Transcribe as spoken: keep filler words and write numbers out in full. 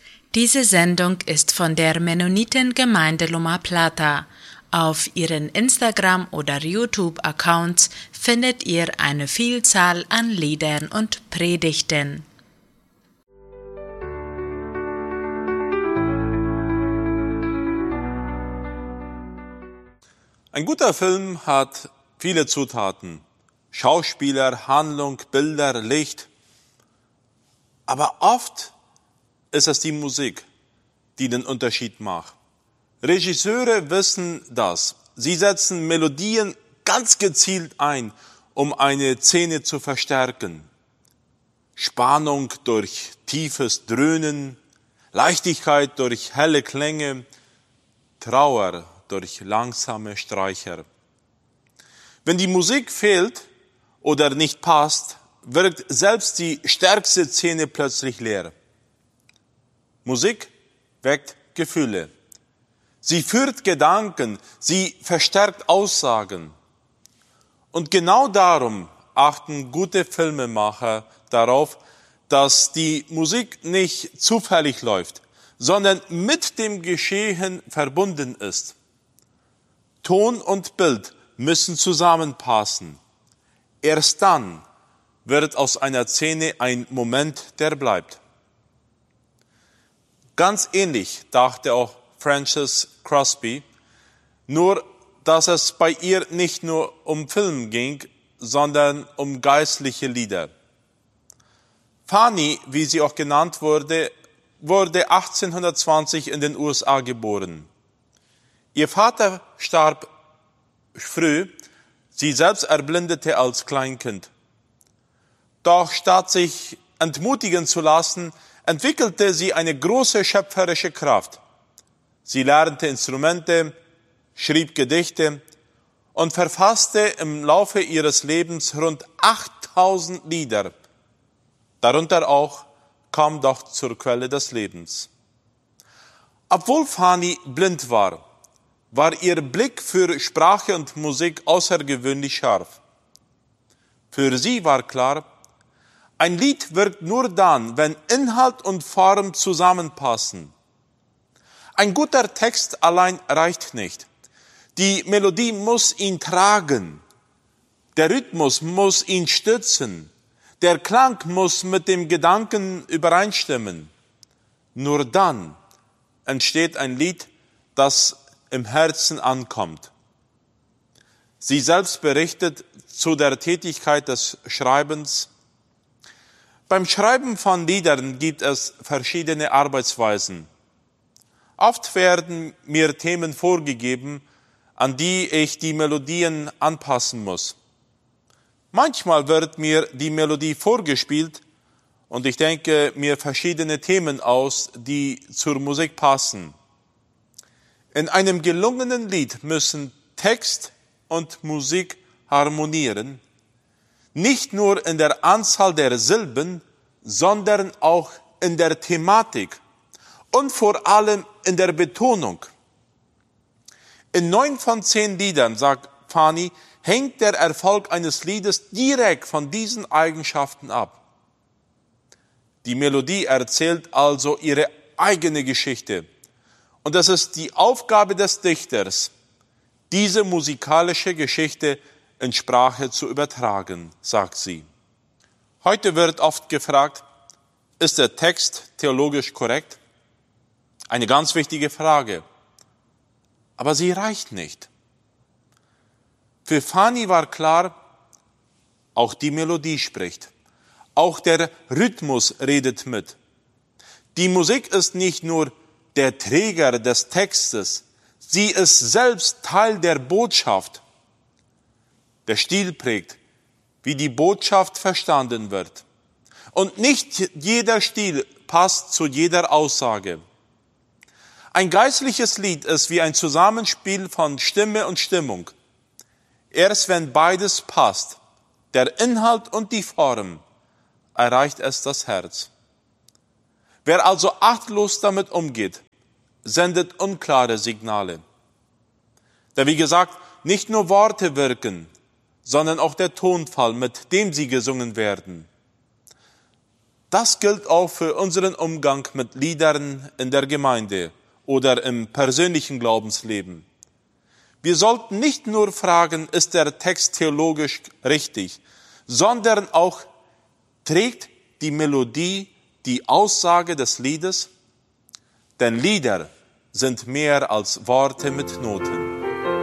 Diese Sendung ist von der Mennonitengemeinde Loma Plata. Auf ihren Instagram- oder YouTube-Accounts findet ihr eine Vielzahl an Liedern und Predigten. Ein guter Film hat viele Zutaten. Schauspieler, Handlung, Bilder, Licht. Aber oft ist es die Musik, die den Unterschied macht. Regisseure wissen das. Sie setzen Melodien ganz gezielt ein, um eine Szene zu verstärken. Spannung durch tiefes Dröhnen, Leichtigkeit durch helle Klänge, Trauer durch langsame Streicher. Wenn die Musik fehlt oder nicht passt, wirkt selbst die stärkste Szene plötzlich leer. Musik weckt Gefühle. Sie führt Gedanken, sie verstärkt Aussagen. Und genau darum achten gute Filmemacher darauf, dass die Musik nicht zufällig läuft, sondern mit dem Geschehen verbunden ist. Ton und Bild müssen zusammenpassen. Erst dann wird aus einer Szene ein Moment, der bleibt. Ganz ähnlich dachte auch Frances Crosby, nur dass es bei ihr nicht nur um Film ging, sondern um geistliche Lieder. Fanny, wie sie auch genannt wurde, wurde achtzehnhundertzwanzig in den U S A geboren. Ihr Vater starb früh, sie selbst erblindete als Kleinkind. Doch statt sich entmutigen zu lassen, entwickelte sie eine große schöpferische Kraft. Sie lernte Instrumente, schrieb Gedichte und verfasste im Laufe ihres Lebens rund achttausend Lieder, darunter auch Komm doch zur Quelle des Lebens. Obwohl Fanny blind war, war ihr Blick für Sprache und Musik außergewöhnlich scharf. Für sie war klar, ein Lied wirkt nur dann, wenn Inhalt und Form zusammenpassen. Ein guter Text allein reicht nicht. Die Melodie muss ihn tragen. Der Rhythmus muss ihn stützen. Der Klang muss mit dem Gedanken übereinstimmen. Nur dann entsteht ein Lied, das im Herzen ankommt. Sie selbst berichtet zu der Tätigkeit des Schreibens: Beim Schreiben von Liedern gibt es verschiedene Arbeitsweisen. Oft werden mir Themen vorgegeben, an die ich die Melodien anpassen muss. Manchmal wird mir die Melodie vorgespielt und ich denke mir verschiedene Themen aus, die zur Musik passen. In einem gelungenen Lied müssen Text und Musik harmonieren, nicht nur in der Anzahl der Silben, sondern auch in der Thematik und vor allem in der Betonung. In neun von zehn Liedern, sagt Fanny, hängt der Erfolg eines Liedes direkt von diesen Eigenschaften ab. Die Melodie erzählt also ihre eigene Geschichte. Und es ist die Aufgabe des Dichters, diese musikalische Geschichte in Sprache zu übertragen, sagt sie. Heute wird oft gefragt, ist der Text theologisch korrekt? Eine ganz wichtige Frage. Aber sie reicht nicht. Für Fanny war klar, auch die Melodie spricht. Auch der Rhythmus redet mit. Die Musik ist nicht nur der Träger des Textes, sie ist selbst Teil der Botschaft. Der Stil prägt, wie die Botschaft verstanden wird. Und nicht jeder Stil passt zu jeder Aussage. Ein geistliches Lied ist wie ein Zusammenspiel von Stimme und Stimmung. Erst wenn beides passt, der Inhalt und die Form, erreicht es das Herz. Wer also achtlos damit umgeht, sendet unklare Signale. Da wie gesagt, nicht nur Worte wirken, sondern auch der Tonfall, mit dem sie gesungen werden. Das gilt auch für unseren Umgang mit Liedern in der Gemeinde oder im persönlichen Glaubensleben. Wir sollten nicht nur fragen, ist der Text theologisch richtig, sondern auch, trägt die Melodie die Aussage des Liedes? Denn Lieder sind mehr als Worte mit Noten.